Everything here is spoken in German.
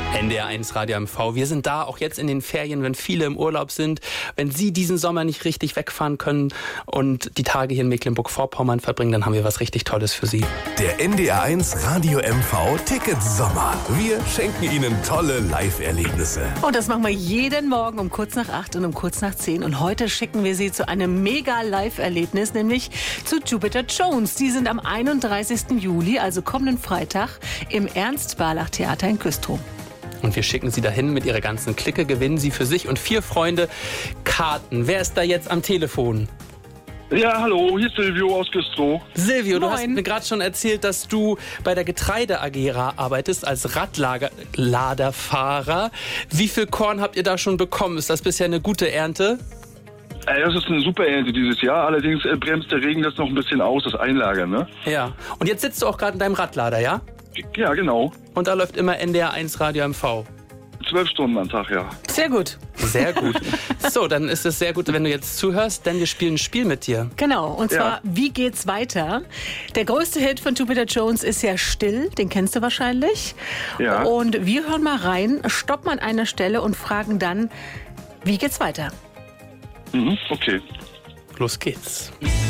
NDR1 Radio MV. Wir sind da auch jetzt in den Ferien, wenn viele im Urlaub sind, wenn Sie diesen Sommer nicht richtig wegfahren können und die Tage hier in Mecklenburg-Vorpommern verbringen, dann haben wir was richtig Tolles für Sie. Der NDR1 Radio MV Ticketsommer. Wir schenken Ihnen tolle Live-Erlebnisse. Und das machen wir jeden Morgen um kurz nach 8 und um kurz nach 10. Und heute schicken wir Sie zu einem Mega-Live-Erlebnis, nämlich zu Jupiter Jones. Die sind am 31. Juli, also kommenden Freitag, im Ernst-Barlach-Theater in Güstrow. Und wir schicken Sie dahin mit Ihrer ganzen Clique, gewinnen Sie für sich und 4 Freunde Karten. Wer ist da jetzt am Telefon? Ja, hallo, hier ist Silvio aus Güstrow. Silvio, du Moin. hast mir gerade schon erzählt, dass du bei der Getreide AG arbeitest als Radladerfahrer. Wie viel Korn habt ihr da schon bekommen? Ist das bisher eine gute Ernte? Das ist eine super Ernte dieses Jahr, allerdings bremst der Regen das noch ein bisschen aus, das Einlagern, ne? Ja. Und jetzt sitzt du auch gerade in deinem Radlader, ja? Ja, genau. Und da läuft immer NDR1 Radio MV. 12 Stunden am Tag, ja. Sehr gut. Sehr gut. So, dann ist es sehr gut, wenn du jetzt zuhörst, denn wir spielen ein Spiel mit dir. Genau, und zwar, Ja. Wie geht's weiter? Der größte Hit von Jupiter Jones ist ja Still, den kennst du wahrscheinlich. Ja. Und wir hören mal rein, stoppen an einer Stelle und fragen dann, wie geht's weiter? Okay. Los geht's.